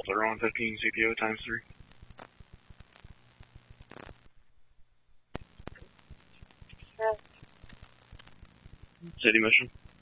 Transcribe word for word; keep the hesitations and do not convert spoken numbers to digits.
Delta one fifteen C P O times three. Yeah. City mission.